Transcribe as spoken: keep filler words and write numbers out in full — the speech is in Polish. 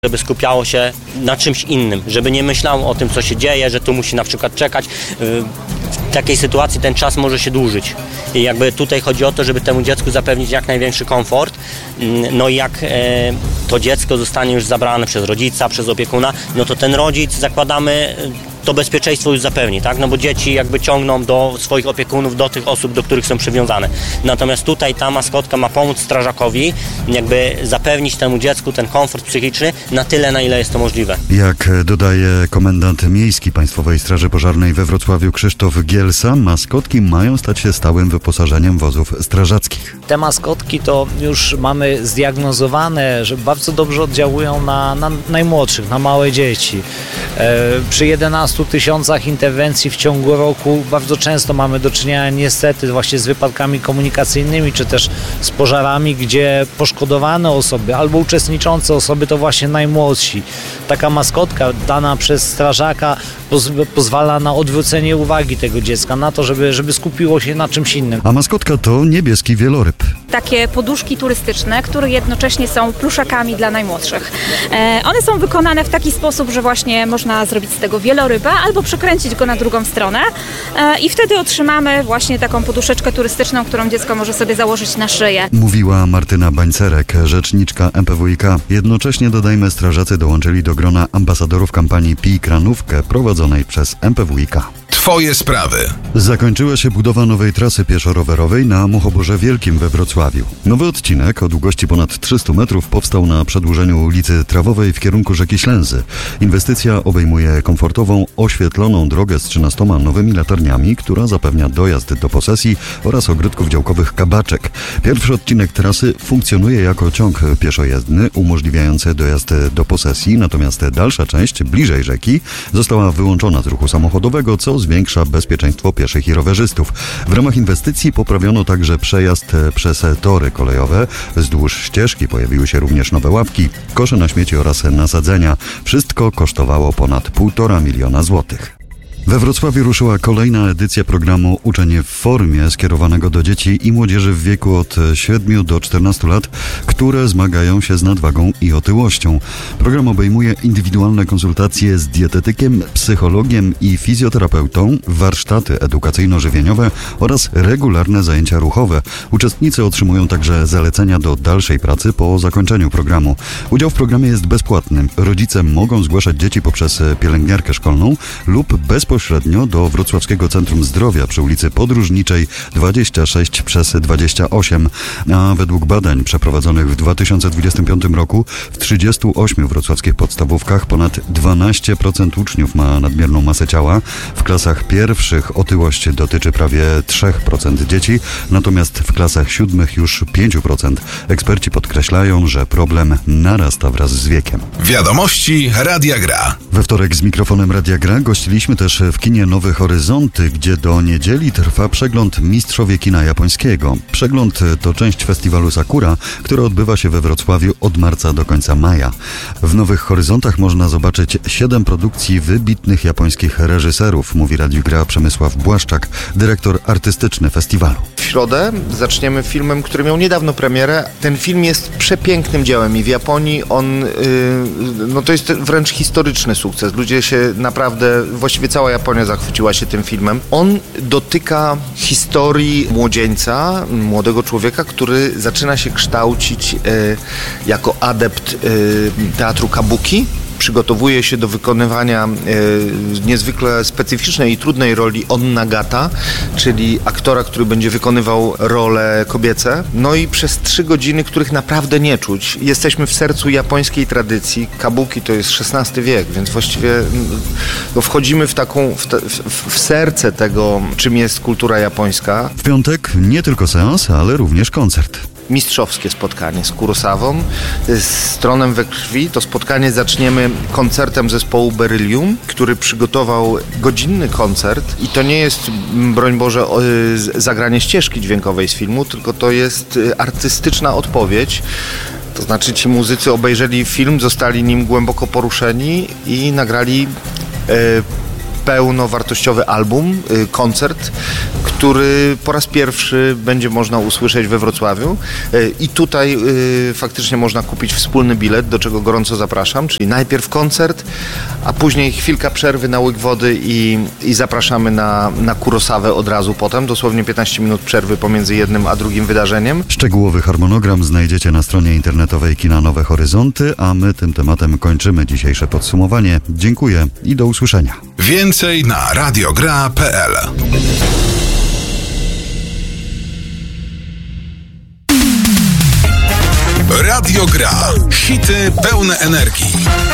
żeby skupiało się na czymś innym, żeby nie myślało o tym, co się dzieje, że tu musi na przykład czekać. W takiej sytuacji ten czas może się dłużyć. I jakby tutaj chodzi o to, żeby temu dziecku zapewnić jak największy komfort. No i jak to dziecko zostanie już zabrane przez rodzica, przez opiekuna, no to ten rodzic, zakładamy, to bezpieczeństwo już zapewni, tak? No bo dzieci jakby ciągną do swoich opiekunów, do tych osób, do których są przywiązane. Natomiast tutaj ta maskotka ma pomóc strażakowi, jakby zapewnić temu dziecku ten komfort psychiczny na tyle, na ile jest to możliwe. Jak dodaje komendant miejski Państwowej Straży Pożarnej we Wrocławiu Krzysztof Gielsa, maskotki mają stać się stałym wyposażeniem wozów strażackich. Te maskotki to już mamy zdiagnozowane, że bardzo dobrze oddziałują na, na najmłodszych, na małe dzieci. E, przy jedenastu tysiącach interwencji w ciągu roku bardzo często mamy do czynienia niestety właśnie z wypadkami komunikacyjnymi, czy też z pożarami, gdzie poszkodowane osoby albo uczestniczące osoby to właśnie najmłodsi. Taka maskotka dana przez strażaka poz, pozwala na odwrócenie uwagi tego dziecka, na to, żeby, żeby skupiło się na czymś innym. A maskotka to niebieski wieloryb. Takie poduszki turystyczne, które jednocześnie są pluszakami dla najmłodszych. E, one są wykonane w taki sposób, że właśnie można zrobić z tego wieloryba albo przekręcić go na drugą stronę e, i wtedy otrzymamy właśnie taką poduszeczkę turystyczną, którą dziecko może sobie założyć na szyję. Mówiła Martyna Bańcerek, rzeczniczka M P W i K. Jednocześnie, dodajmy, strażacy dołączyli do grona ambasadorów kampanii Pij Kranówkę prowadzonej przez M P W i K. Twoje sprawy. Zakończyła się budowa nowej trasy pieszo-rowerowej na Muchoborze Wielkim we Wrocławiu. Nowy odcinek o długości ponad trzystu metrów powstał na przedłużeniu ulicy Trawowej w kierunku rzeki Ślęzy. Inwestycja obejmuje komfortową, oświetloną drogę z trzynastoma nowymi latarniami, która zapewnia dojazd do posesji oraz ogródków działkowych Kabaczek. Pierwszy odcinek trasy funkcjonuje jako ciąg pieszojezdny umożliwiający dojazd do posesji, natomiast dalsza część, bliżej rzeki, została wyłączona z ruchu samochodowego, co zwiększa bezpieczeństwo pieszych i rowerzystów. W ramach inwestycji poprawiono także przejazd przez tory kolejowe. Wzdłuż ścieżki pojawiły się również nowe ławki, kosze na śmieci oraz nasadzenia. Wszystko kosztowało ponad półtora miliona złotych. We Wrocławiu ruszyła kolejna edycja programu Uczenie w formie skierowanego do dzieci i młodzieży w wieku od siedmiu do czternastu lat, które zmagają się z nadwagą i otyłością. Program obejmuje indywidualne konsultacje z dietetykiem, psychologiem i fizjoterapeutą, warsztaty edukacyjno-żywieniowe oraz regularne zajęcia ruchowe. Uczestnicy otrzymują także zalecenia do dalszej pracy po zakończeniu programu. Udział w programie jest bezpłatny. Rodzice mogą zgłaszać dzieci poprzez pielęgniarkę szkolną lub bezpośrednio Bezpośrednio do Wrocławskiego Centrum Zdrowia przy ulicy Podróżniczej dwadzieścia sześć przez dwadzieścia osiem. A według badań przeprowadzonych w dwa tysiące dwudziestym piątym roku w trzydziestu ośmiu wrocławskich podstawówkach ponad dwanaście procent uczniów ma nadmierną masę ciała. W klasach pierwszych otyłość dotyczy prawie trzy procent dzieci, natomiast w klasach siódmych już pięć procent. Eksperci podkreślają, że problem narasta wraz z wiekiem. Wiadomości Radia Gra. We wtorek z mikrofonem Radia Gra gościliśmy też w kinie Nowe Horyzonty, gdzie do niedzieli trwa przegląd Mistrzowie Kina Japońskiego. Przegląd to część festiwalu Sakura, który odbywa się we Wrocławiu od marca do końca maja. W Nowych Horyzontach można zobaczyć siedem produkcji wybitnych japońskich reżyserów, mówi Radiu Gra Przemysław Błaszczak, dyrektor artystyczny festiwalu. W środę zaczniemy filmem, który miał niedawno premierę. Ten film jest przepięknym dziełem i w Japonii on, yy, no to jest wręcz historyczny sukces. Ludzie się naprawdę, właściwie cała Japonia zachwyciła się tym filmem. On dotyka historii młodzieńca, młodego człowieka, który zaczyna się kształcić yy, jako adept yy, teatru kabuki. Przygotowuje się do wykonywania e, niezwykle specyficznej i trudnej roli onnagata, czyli aktora, który będzie wykonywał role kobiece. No i przez trzy godziny, których naprawdę nie czuć. Jesteśmy w sercu japońskiej tradycji. Kabuki to jest szesnasty wiek, więc właściwie no, wchodzimy w taką, w, te, w, w serce tego, czym jest kultura japońska. W piątek nie tylko seans, ale również koncert. Mistrzowskie spotkanie z Kurosawą, z Tronem we krwi. To spotkanie zaczniemy koncertem zespołu Beryllium, który przygotował godzinny koncert i to nie jest, broń Boże, zagranie ścieżki dźwiękowej z filmu, tylko to jest artystyczna odpowiedź. To znaczy ci muzycy obejrzeli film, zostali nim głęboko poruszeni i nagrali e, pełnowartościowy album, y, koncert, który po raz pierwszy będzie można usłyszeć we Wrocławiu y, i tutaj y, faktycznie można kupić wspólny bilet, do czego gorąco zapraszam, czyli najpierw koncert, a później chwilka przerwy na łyk wody i, i zapraszamy na, na Kurosawę od razu potem, dosłownie piętnaście minut przerwy pomiędzy jednym a drugim wydarzeniem. Szczegółowy harmonogram znajdziecie na stronie internetowej Kina Nowe Horyzonty, a my tym tematem kończymy dzisiejsze podsumowanie. Dziękuję i do usłyszenia. Więcej na radiogra kropka p l. Radio Gra. Hity pełne energii.